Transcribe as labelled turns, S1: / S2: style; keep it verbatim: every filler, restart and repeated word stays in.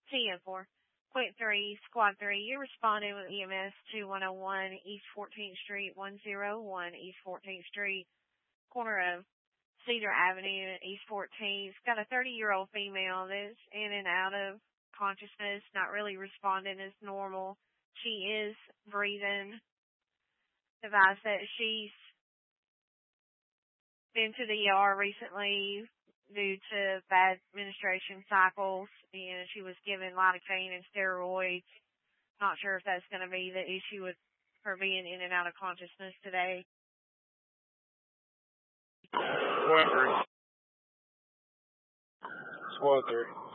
S1: C N four. Point three, Squad three, you responded with E M S to one oh one East fourteenth Street, one oh one East fourteenth Street, corner of Cedar Avenue and East fourteenth. Got a thirty-year-old female that's in and out of consciousness, not really responding as normal. She is breathing. Advised that she's been to the E R recently due to bad administration cycles, and she was given lidocaine and steroids. Not sure if that's going to be the issue with her being in and out of consciousness today.
S2: Squad three. Squad three.